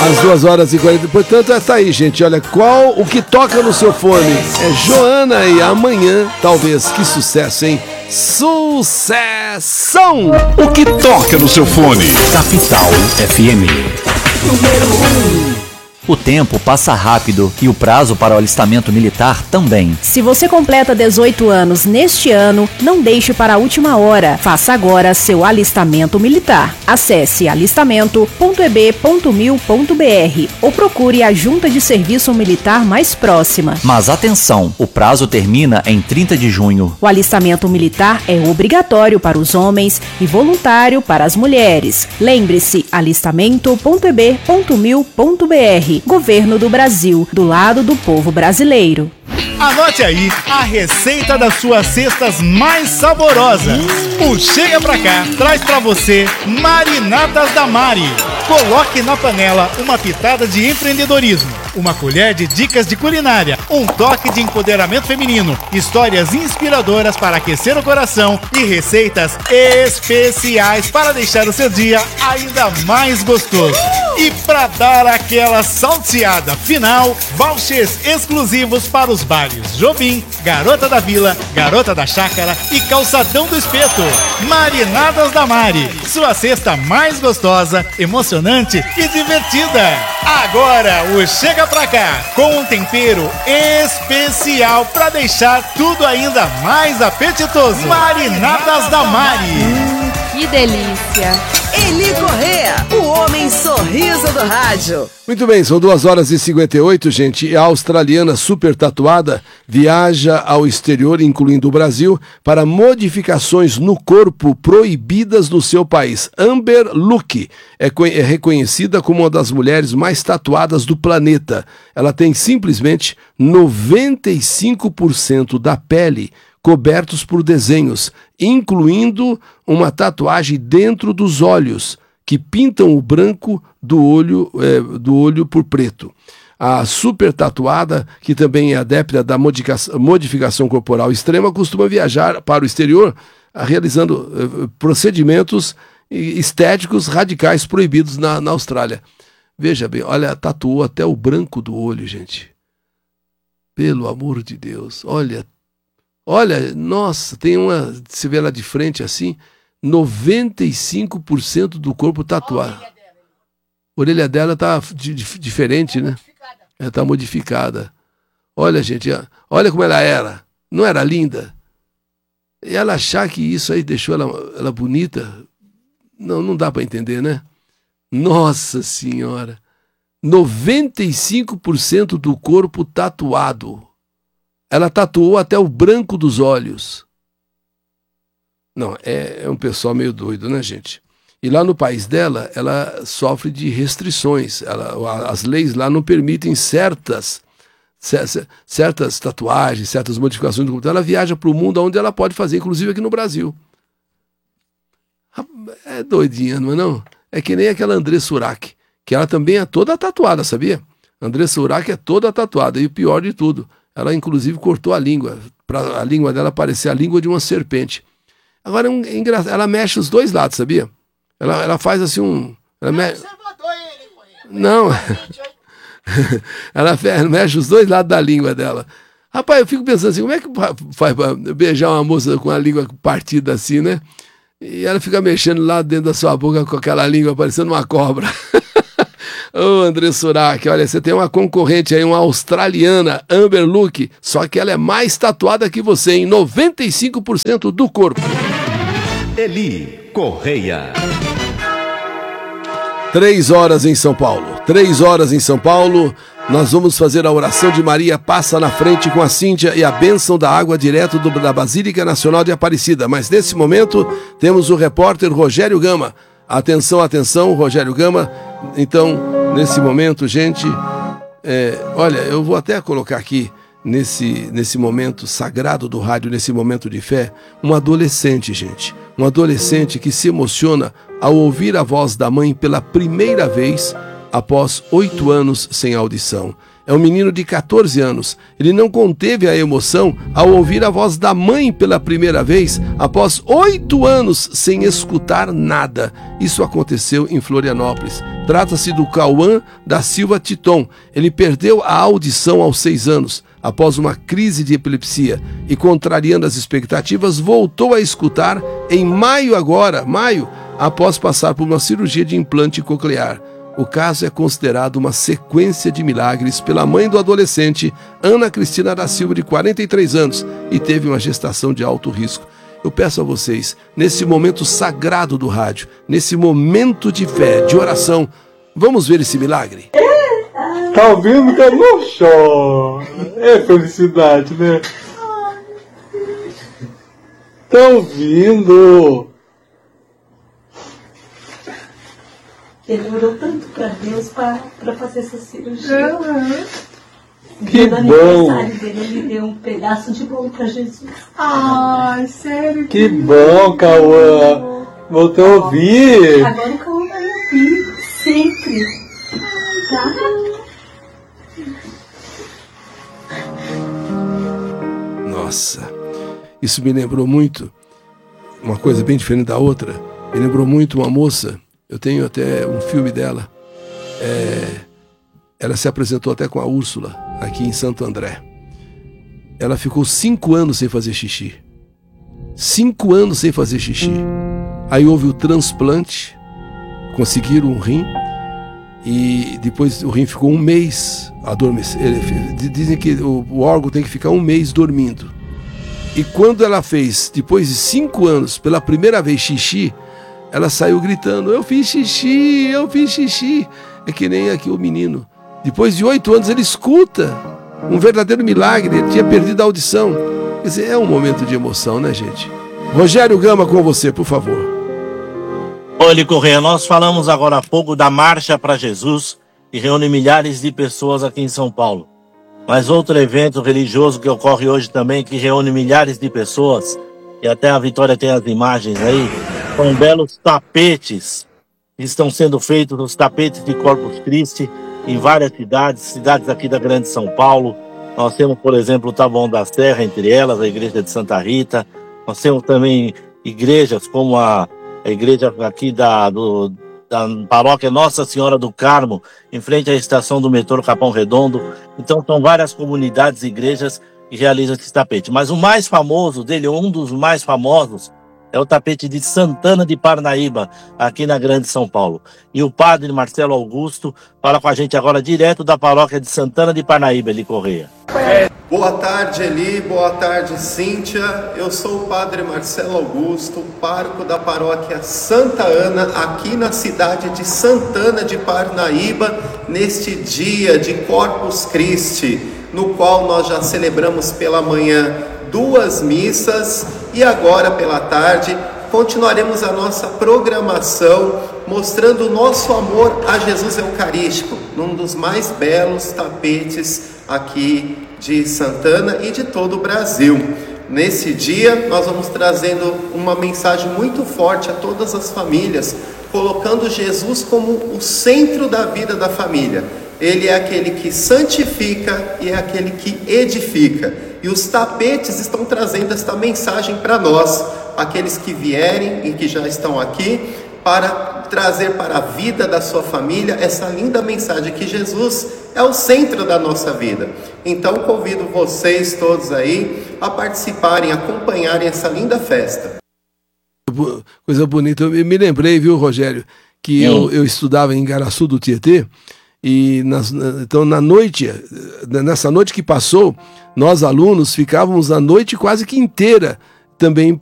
Às 2h40. Portanto, tá aí, gente. Olha, o que toca no seu fone? É Joana e Amanhã, talvez. Que sucesso, hein? Sucessão! O que toca no seu fone? Capital FM. Número 1. O tempo passa rápido e o prazo para o alistamento militar também. Se você completa 18 anos neste ano, não deixe para a última hora. Faça agora seu alistamento militar. Acesse alistamento.eb.mil.br ou procure a Junta de Serviço Militar mais próxima. Mas atenção, o prazo termina em 30 de junho. O alistamento militar é obrigatório para os homens e voluntário para as mulheres. Lembre-se, alistamento.eb.mil.br. Governo do Brasil, do lado do povo brasileiro. Anote aí a receita das suas cestas mais saborosas. O Chega Pra Cá traz pra você marinadas da Mari. Coloque na panela uma pitada de empreendedorismo, uma colher de dicas de culinária, um toque de empoderamento feminino, histórias inspiradoras para aquecer o coração e receitas especiais para deixar o seu dia ainda mais gostoso. E para dar aquela salteada final, vouchers exclusivos para os bares Jobim, Garota da Vila, Garota da Chácara e Calçadão do Espeto. Marinadas da Mari, sua cesta mais gostosa, emocionante e divertida. Agora o Chega Pra Cá, com um tempero especial para deixar tudo ainda mais apetitoso. Marinadas da Mari. Que delícia! Eli Correa, o homem sorriso do rádio. Muito bem, são 2h58, gente. E a australiana super tatuada viaja ao exterior, incluindo o Brasil, para modificações no corpo proibidas no seu país. Amber Luke é reconhecida como uma das mulheres mais tatuadas do planeta. Ela tem simplesmente 95% da pele cobertos por desenhos, incluindo uma tatuagem dentro dos olhos, que pintam o branco do olho por preto. A super tatuada, que também é adepta da modificação corporal extrema, costuma viajar para o exterior, realizando procedimentos estéticos radicais proibidos na Austrália. Veja bem, olha, tatuou até o branco do olho, gente. Pelo amor de Deus, olha, nossa, tem uma, se vê lá de frente assim, 95% do corpo tatuado. A orelha dela tá diferente, né? Ela tá modificada. Olha, gente, olha como ela era. Não era linda? E ela achar que isso aí deixou ela bonita, não dá para entender, né? Nossa Senhora! 95% do corpo tatuado. Ela tatuou até o branco dos olhos. Não, é um pessoal meio doido, né, gente? E lá no país dela, ela sofre de restrições. As leis lá não permitem certas tatuagens, certas modificações do corpo. Ela viaja para o mundo onde ela pode fazer, inclusive aqui no Brasil. É doidinha, não é não? É que nem aquela Andressa Surak, que ela também é toda tatuada, sabia? Andressa Surak é toda tatuada. E o pior de tudo, ela inclusive cortou a língua, para a língua dela parecer a língua de uma serpente. Agora, é engraçado, ela mexe os dois lados, sabia? Ela faz assim Não, ela mexe os dois lados da língua dela. Rapaz, eu fico pensando assim, como é que faz para beijar uma moça com a língua partida assim, né? E ela fica mexendo lá dentro da sua boca com aquela língua parecendo uma cobra. Ô, Andressa Surak, olha, você tem uma concorrente aí, uma australiana, Amber Luke, só que ela é mais tatuada que você, em 95% do corpo. Eli Correa. 3h em São Paulo. 3h em São Paulo. Nós vamos fazer a oração de Maria Passa na Frente com a Cíntia e a bênção da água direto da Basílica Nacional de Aparecida. Mas nesse momento temos o repórter Rogério Gama. Atenção, Rogério Gama. Então, nesse momento, gente, olha, eu vou até colocar aqui, nesse momento sagrado do rádio, nesse momento de fé, um adolescente, gente. Um adolescente que se emociona ao ouvir a voz da mãe pela primeira vez após 8 anos sem audição. É um menino de 14 anos. Ele não conteve a emoção ao ouvir a voz da mãe pela primeira vez após 8 anos sem escutar nada. Isso aconteceu em Florianópolis. Trata-se do Cauã da Silva Titon. Ele perdeu a audição aos 6 anos. Após uma crise de epilepsia e contrariando as expectativas, voltou a escutar em maio, após passar por uma cirurgia de implante coclear. O caso é considerado uma sequência de milagres pela mãe do adolescente, Ana Cristina da Silva, de 43 anos, e teve uma gestação de alto risco. Eu peço a vocês, nesse momento sagrado do rádio, nesse momento de fé, de oração, vamos ver esse milagre? Tá ouvindo, cara? Não chora. É felicidade, né? Tá ouvindo? Ele orou tanto para Deus para fazer essa cirurgia. Que no bom! aniversário dele, ele deu um pedaço de bolo para Jesus. Ai, sério? Que bom, Cauã! Voltou a ouvir! Agora o Cauã vai ouvir sempre. Tá? Nossa, isso me lembrou muito, uma coisa bem diferente da outra, me lembrou muito uma moça, eu tenho até um filme dela, ela se apresentou até com a Úrsula, aqui em Santo André. Ela ficou 5 anos sem fazer xixi. 5 anos sem fazer xixi. Aí houve o transplante, conseguiram um rim, e depois o rim ficou 1 mês adormecido. Dizem que o órgão tem que ficar 1 mês dormindo. E quando ela fez, depois de 5 anos, pela primeira vez xixi, ela saiu gritando, eu fiz xixi, eu fiz xixi. É que nem aqui o menino. Depois de 8 anos ele escuta. Um verdadeiro milagre, ele tinha perdido a audição. Quer dizer, é um momento de emoção, né, gente? Rogério Gama, com você, por favor. Olha, Correia, nós falamos agora há pouco da Marcha para Jesus, que reúne milhares de pessoas aqui em São Paulo. Mas outro evento religioso que ocorre hoje também, que reúne milhares de pessoas, e até a Vitória tem as imagens aí, são belos tapetes que estão sendo feitos, os tapetes de Corpus Christi, em várias cidades aqui da Grande São Paulo. Nós temos, por exemplo, o Taboão da Serra, entre elas, a igreja de Santa Rita. Nós temos também igrejas como a igreja aqui da paróquia Nossa Senhora do Carmo, em frente à estação do metrô Capão Redondo. Então são várias comunidades e igrejas que realizam esse tapete. Mas o mais famoso dele, um dos mais famosos, é o tapete de Santana de Parnaíba, aqui na Grande São Paulo. E o padre Marcelo Augusto fala com a gente agora direto da paróquia de Santana de Parnaíba, Eli Correia. Boa tarde, Eli. Boa tarde, Cíntia. Eu sou o padre Marcelo Augusto, pároco da paróquia Santa Ana, aqui na cidade de Santana de Parnaíba, neste dia de Corpus Christi, no qual nós já celebramos pela manhã 2 missas e agora pela tarde continuaremos a nossa programação mostrando o nosso amor a Jesus Eucarístico, num dos mais belos tapetes aqui de Santana e de todo o Brasil. Nesse dia nós vamos trazendo uma mensagem muito forte a todas as famílias, colocando Jesus como o centro da vida da família. Ele é aquele que santifica e é aquele que edifica. E os tapetes estão trazendo esta mensagem para nós, aqueles que vierem e que já estão aqui, para trazer para a vida da sua família essa linda mensagem que Jesus é o centro da nossa vida. Então convido vocês todos aí a participarem, acompanharem essa linda festa. Coisa bonita. Eu me lembrei, viu, Rogério, que eu estudava em Igaraçu do Tietê, e então nessa noite que passou, nós alunos ficávamos a noite quase que inteira também